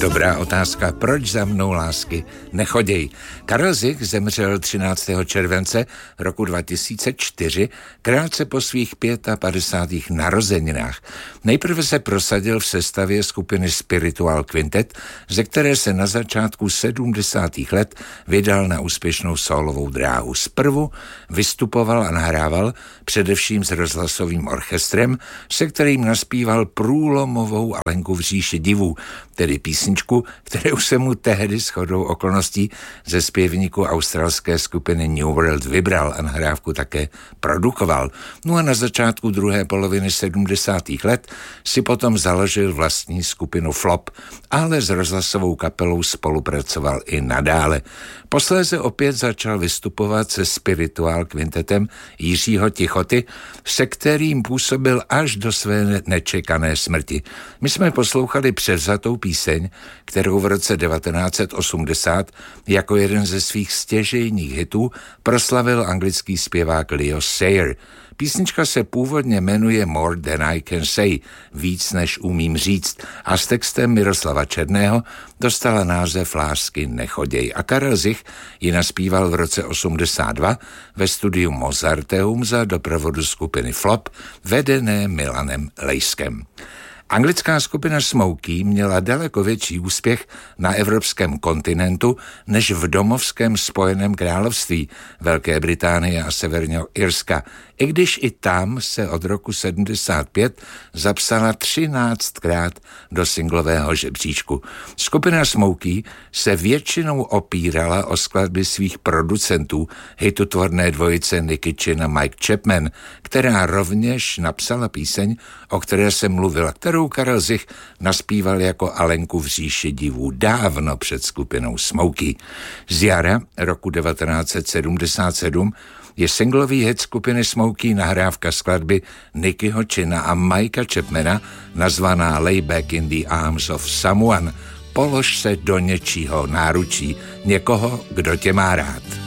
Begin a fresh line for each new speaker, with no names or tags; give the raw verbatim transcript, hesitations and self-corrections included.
Dobrá otázka, proč za mnou lásky nechoděj? Karel Zich zemřel třináctého července roku dva tisíce čtyři, krátce po svých padesátých pěti narozeninách. Nejprve se prosadil v sestavě skupiny Spiritual Quintet, ze které se na začátku sedmdesátých let vydal na úspěšnou sólovou dráhu. Zprvu vystupoval a nahrával především s rozhlasovým orchestrem, se kterým naspíval průlomovou Alenku v říši divů, tedy písničku, kterou se mu tehdy shodou okolností ze zpěvníku australské skupiny New World vybral a nahrávku také produkoval. No a na začátku druhé poloviny sedmdesátých let si potom založil vlastní skupinu Flop, ale s rozhlasovou kapelou spolupracoval i nadále. Posléze opět začal vystupovat se Spiritual Quintetem Jiřího Tichoty, se kterým působil až do své nečekané smrti. My jsme poslouchali převzatou píseň, kterou v roce devatenáct set osmdesát jako jeden ze svých stěžejních hitů proslavil anglický zpěvák Leo Sayer. Písnička se původně jmenuje More Than I Can Say, víc než umím říct, a s textem Miroslava Černého dostala název Lásky nechoděj. A Karel Zich ji naspíval v roce osmdesát dva ve studiu Mozarteum za doprovodu skupiny Flop, vedené Milanem Lejskem. Anglická skupina Smokey měla daleko větší úspěch na evropském kontinentu než v domovském Spojeném království Velké Británie a Severního Irska, i když i tam se od roku sedmdesát pět zapsala třináctkrát do singlového žebříčku. Skupina Smokey se většinou opírala o skladby svých producentů, hitotvorné dvojice Nicky Chinn a Mike Chapman, která rovněž napsala píseň, o které se mluvila, kterou Karel Zich naspíval jako Alenku v říši divů dávno před skupinou Smokey. Z jara roku devatenáct set sedmdesát sedm je singlový hit skupiny Smokey nahrávka skladby Nickyho Chinna a Mikea Chapmana nazvaná Lay Back in the Arms of Someone. Polož se do něčího náručí, někoho, kdo tě má rád.